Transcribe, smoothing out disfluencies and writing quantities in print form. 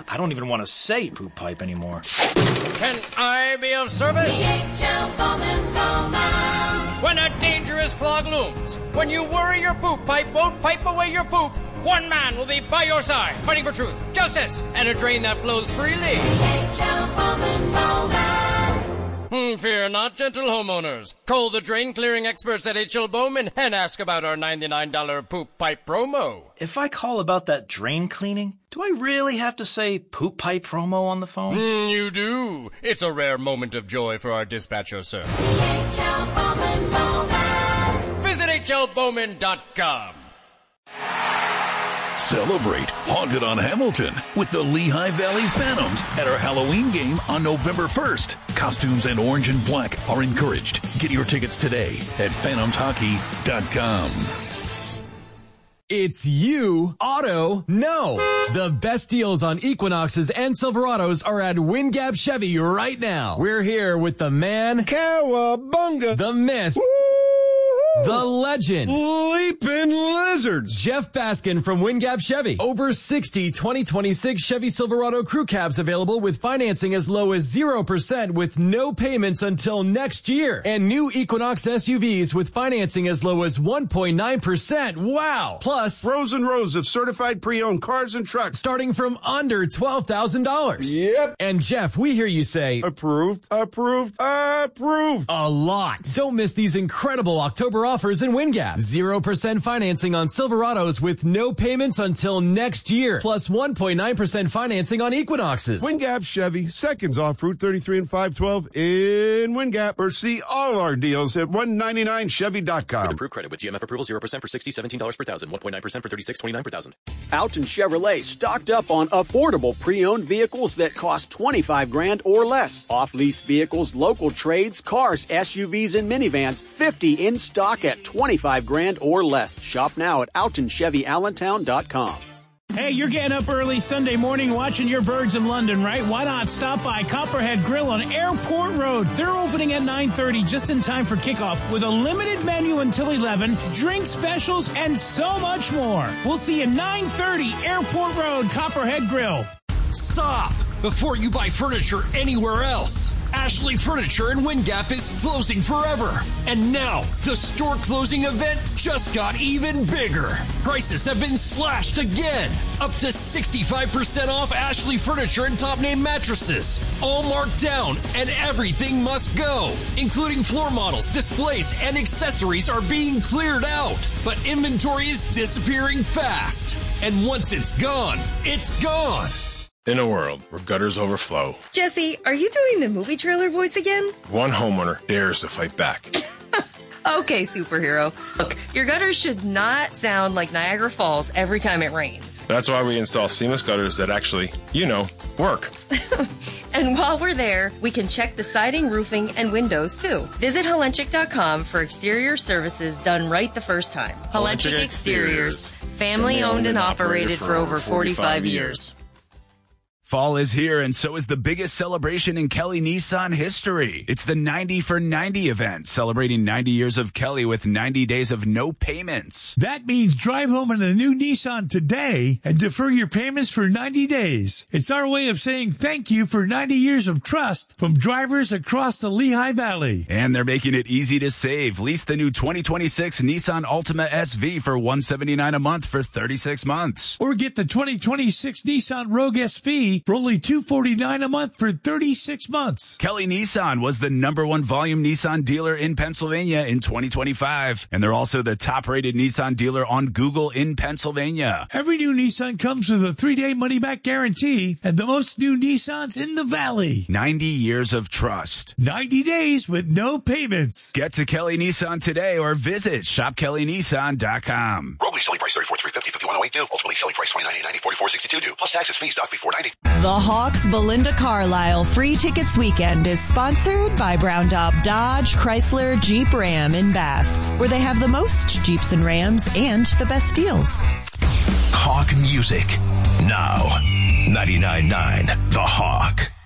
I don't even want to say poop pipe anymore. Can I be of service? DHL Bowman Bowman. When a dangerous clog looms, when you worry your poop pipe won't pipe away your poop, one man will be by your side, fighting for truth, justice, and a drain that flows freely. DHL Bowman Bowman. Fear not, gentle homeowners. Call the drain clearing experts at H.L. Bowman and ask about our $99 poop pipe promo. If I call about that drain cleaning, do I really have to say poop pipe promo on the phone? You do. It's a rare moment of joy for our dispatcher, sir. DHL Bowman Bowman. Visit hlbowman.com. Celebrate Haunted on Hamilton with the Lehigh Valley Phantoms at our Halloween game on November 1st. Costumes and orange and black are encouraged. Get your tickets today at phantomshockey.com. It's you, Auto No. The best deals on Equinoxes and Silverados are at Wingap Chevy right now. We're here with the man, Cowabunga, the myth, the legend, Leaping Lizards, Jeff Baskin from Wingap Chevy. Over 60 2026 Chevy Silverado crew cabs available with financing as low as 0% with no payments until next year. And new Equinox SUVs with financing as low as 1.9%. Wow! Plus, rows and rows of certified pre-owned cars and trucks starting from under $12,000. Yep. And Jeff, we hear you say, approved, approved, approved. A lot. Don't miss these incredible October offers in Wingap. 0% financing on Silverados with no payments until next year. Plus 1.9% financing on Equinoxes. Wingap Chevy, seconds off Route 33 and 512 in Wingap. Or see all our deals at 199chevy.com. With approved credit with GMF approval, 0% for $60, $17 per thousand, 1.9% for $36, $29 per thousand. Alton Chevrolet stocked up on affordable pre-owned vehicles that cost $25,000 or less. Off-lease vehicles, local trades, cars, SUVs, and minivans, 50 in stock at $25,000 or less. Shop now at AltonChevyAllentown.com. Hey, you're getting up early Sunday morning watching your birds in London, right? Why not stop by Copperhead Grill on Airport Road? They're opening at 9:30 just in time for kickoff with a limited menu until 11, drink specials, and so much more. We'll see you 9:30 Airport Road, Copperhead Grill. Stop before you buy furniture anywhere else. Ashley Furniture in Wingap is closing forever. And now, the store closing event just got even bigger. Prices have been slashed again. Up to 65% off Ashley Furniture and top name mattresses. All marked down and everything must go. Including floor models, displays, and accessories are being cleared out. But inventory is disappearing fast. And once it's gone, it's gone. In a world where gutters overflow, Jesse, are you doing the movie trailer voice again? one homeowner dares to fight back. Okay, superhero. Look, your gutters should not sound like Niagara Falls every time it rains. That's why we install seamless gutters that actually, work. And while we're there, we can check the siding, roofing, and windows, too. Visit Helenchik.com for exterior services done right the first time. Helenchik Exteriors. Family owned and operated for over 45 years. Fall is here, and so is the biggest celebration in Kelly Nissan history. It's the 90 for 90 event, celebrating 90 years of Kelly with 90 days of no payments. That means drive home in a new Nissan today and defer your payments for 90 days. It's our way of saying thank you for 90 years of trust from drivers across the Lehigh Valley. And they're making it easy to save. Lease the new 2026 Nissan Altima SV for $179 a month for 36 months. Or get the 2026 Nissan Rogue SV for only $249 a month for 36 months. Kelly Nissan was the #1 volume Nissan dealer in Pennsylvania in 2025. And they're also the top-rated Nissan dealer on Google in Pennsylvania. Every new Nissan comes with a 3-day money-back guarantee and the most new Nissans in the valley. 90 years of trust. 90 days with no payments. Get to Kelly Nissan today or visit shopkellynissan.com. Rogue selling price $34,350, $51,082 due. Ultimately selling price $29,890, $44,62 due. Plus taxes, fees, doc fee $490. The Hawks Belinda Carlisle Free Tickets Weekend is sponsored by Brown Daub Dodge, Chrysler, Jeep, Ram in Bath, where they have the most Jeeps and Rams and the best deals. Hawk music. Now, 99.9 The Hawk.